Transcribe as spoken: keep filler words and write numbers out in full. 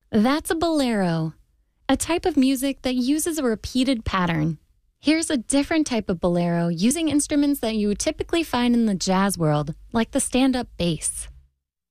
That's a bolero, a type of music that uses a repeated pattern. Here's a different type of bolero using instruments that you would typically find in the jazz world, like the stand-up bass.